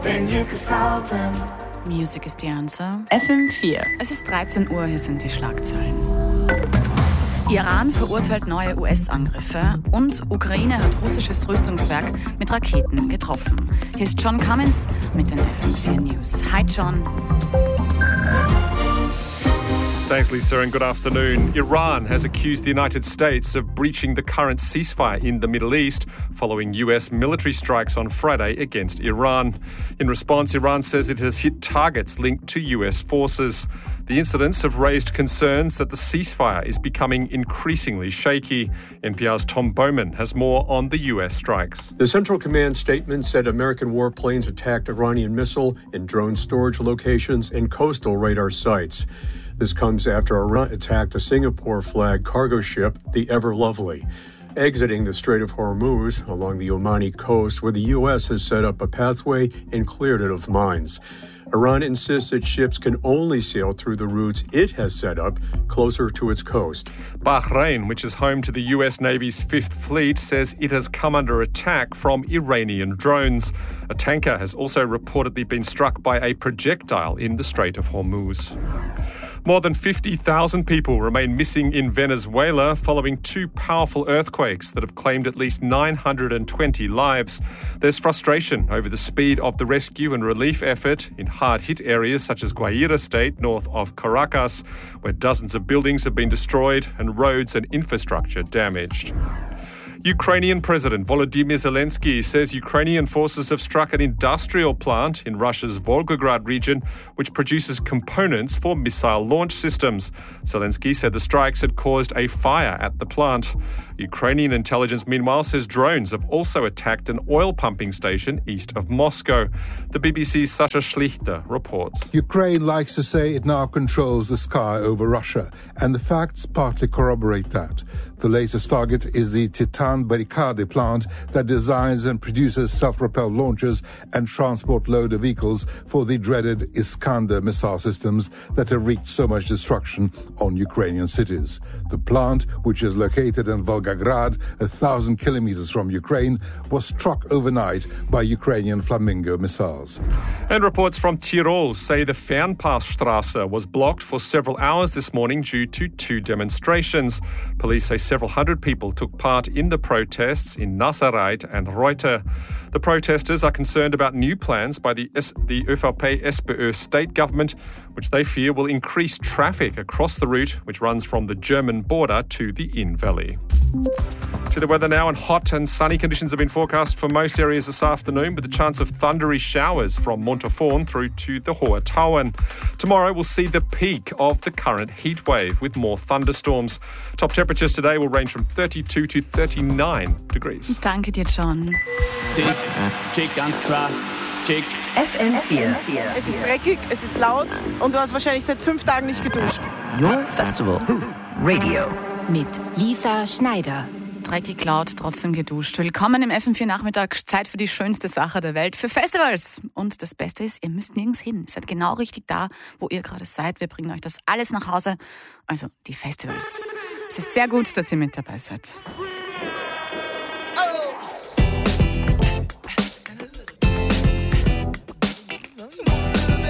then you can solve them. Music is the answer. FM4. Es ist 13 Uhr, hier sind die Schlagzeilen. Iran verurteilt neue US-Angriffe und Ukraine hat russisches Rüstungswerk mit Raketen getroffen. Hier ist John Cummins mit den FM4 News. Hi John. Thanks, Lisa, and good afternoon. Iran has accused the United States of breaching the current ceasefire in the Middle East following US military strikes on Friday against Iran. In response, Iran says it has hit targets linked to US forces. The incidents have raised concerns that the ceasefire is becoming increasingly shaky. NPR's Tom Bowman has more on the US strikes. The Central Command statement said American warplanes attacked Iranian missile and drone storage locations and coastal radar sites. This comes after Iran attacked a Singapore-flagged cargo ship, the Ever Lovely, exiting the Strait of Hormuz along the Omani coast, where the U.S. has set up a pathway and cleared it of mines. Iran insists that ships can only sail through the routes it has set up closer to its coast. Bahrain, which is home to the US Navy's Fifth Fleet, says it has come under attack from Iranian drones. A tanker has also reportedly been struck by a projectile in the Strait of Hormuz. More than 50,000 people remain missing in Venezuela following two powerful earthquakes that have claimed at least 920 lives. There's frustration over the speed of the rescue and relief effort in hard-hit areas such as Guaira State, north of Caracas, where dozens of buildings have been destroyed and roads and infrastructure damaged. Ukrainian President Volodymyr Zelensky says Ukrainian forces have struck an industrial plant in Russia's Volgograd region, which produces components for missile launch systems. Zelensky said the strikes had caused a fire at the plant. Ukrainian intelligence, meanwhile, says drones have also attacked an oil pumping station east of Moscow. The BBC's Sasha Schlichter reports. Ukraine likes to say it now controls the sky over Russia, and the facts partly corroborate that. The latest target is the Titan Barikade plant that designs and produces self-propelled launchers and transport loader vehicles for the dreaded Iskander missile systems that have wreaked so much destruction on Ukrainian cities. The plant, which is located in Volgograd, 1,000 kilometers from Ukraine, was struck overnight by Ukrainian Flamingo missiles. And reports from Tirol say the Fernpassstraße was blocked for several hours this morning due to two demonstrations. Police say several hundred people took part in the protests in Nasserreit and Reuter. The protesters are concerned about new plans by the ÖVP-SPÖ state government, which they fear will increase traffic across the route, which runs from the German border to the Inn Valley. To the weather now, and hot and sunny conditions have been forecast for most areas this afternoon, with a chance of thundery showers from Montafon through to the Hohe Tauern. Tomorrow we'll see the peak of the current heat wave with more thunderstorms. Top temperatures today will range from 32 to 39 degrees. Danke dir, John. Dicht, check 1, 2, check. FM4. Es ist dreckig, es ist laut und du hast wahrscheinlich seit 5 Tagen nicht geduscht. Your Festival Radio. Mit Lisa Schneider. Dreckig, laut, trotzdem geduscht. Willkommen im FM4 Nachmittag. Zeit für die schönste Sache der Welt, für Festivals. Und das Beste ist, ihr müsst nirgends hin. Ihr seid genau richtig da, wo ihr gerade seid. Wir bringen euch das alles nach Hause. Also die Festivals. Es ist sehr gut, dass ihr mit dabei seid.